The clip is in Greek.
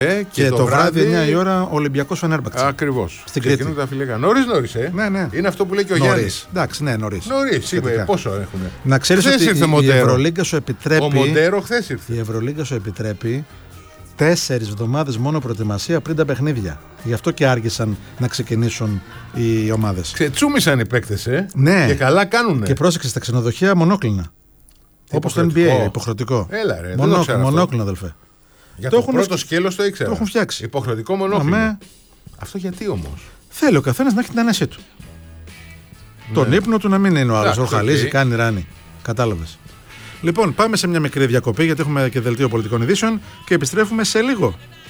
Και το βράδυ 9 η ώρα Ολυμπιακός Φενέρμπαχτσε. Ακριβώς. Στην Κρήτη. Ξεκινούν τα φιλικά. Νωρίς, Ναι. Είναι αυτό που λέει και ο Γιάννης. Εντάξει, ναι, νωρίς. Νωρίς, είπε. Πόσο έχουν. Να ξέρεις ότι η Ευρωλίγκα σου επιτρέπει. Ο Μοντέρο χθες ήρθε. Η Ευρωλίγκα σου επιτρέπει 4 εβδομάδες μόνο προετοιμασία πριν τα παιχνίδια. Γι' αυτό και άργησαν να ξεκινήσουν οι ομάδες. Ξετσούμισαν οι παίκτες, Ναι. Και καλά κάνουνε. Και πρόσεξε στα ξενοδοχεία μονόκλινα. Όπως το NBA, υποχρεωτικό. Έλα, ρε. Μονόκλινο, αδελφέ. Για το πρώτο σκέλος το ήξερα. Το έχουν φτιάξει. Υποχρεωτικό μονόκλινο. Αυτό γιατί όμως? Θέλει ο καθένας να έχει την ανέσή του. Τον ύπνο του να μην είναι ο άλλος. Ροχαλίζει, κάνει ράνι. Κατάλαβες. Λοιπόν, πάμε σε μια μικρή διακοπή γιατί έχουμε και δελτίο πολιτικών ειδήσεων και επιστρέφουμε σε λίγο.